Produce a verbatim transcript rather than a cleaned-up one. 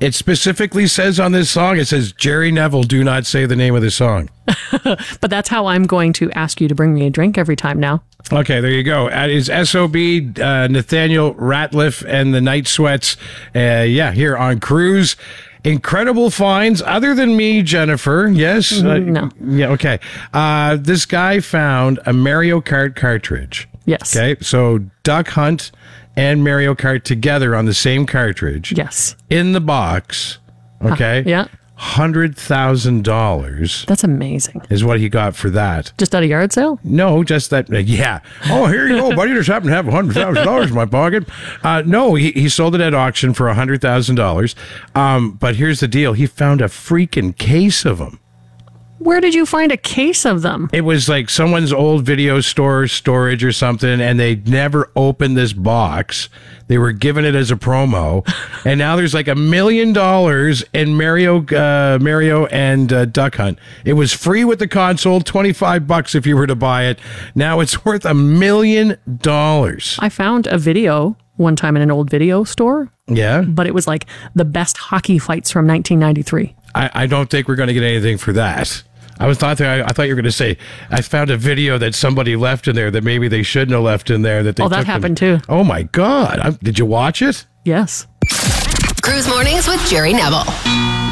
It specifically says on this song, it says, Jerry Neville, do not say the name of the song. But that's how I'm going to ask you to bring me a drink every time now. Okay, there you go. At his S O B, uh, Nathaniel Ratliff and the Night Sweats. Uh, yeah, here on Cruise. Incredible finds. Other than me, Jennifer. Yes? Uh, no. Yeah, okay. Uh, this guy found a Mario Kart cartridge. Yes. Okay, so Duck Hunt and Mario Kart together on the same cartridge. Yes. In the box. Okay? Uh, yeah. one hundred thousand dollars. That's amazing. Is what he got for that. Just at a yard sale? No, just that, uh, yeah. Oh, here you go, buddy. Just happen to have one hundred thousand dollars in my pocket. Uh, no, he, he sold it at auction for one hundred thousand dollars. Um, but here's the deal. He found a freaking case of them. Where did you find a case of them? It was like someone's old video store storage or something, and they never opened this box. They were given it as a promo, and now there's like a million dollars in Mario, uh, Mario and uh, Duck Hunt. It was free with the console, twenty-five bucks if you were to buy it. Now it's worth a million dollars. I found a video one time in an old video store. Yeah, but it was like the best hockey fights from nineteen ninety-three. I, I don't think we're going to get anything for that. I was thought I, I thought you were going to say I found a video that somebody left in there that maybe they shouldn't have left in there. That they oh, that took happened them. too. Oh my God! I, did you watch it? Yes. Cruise Mornings with Jerry Neville.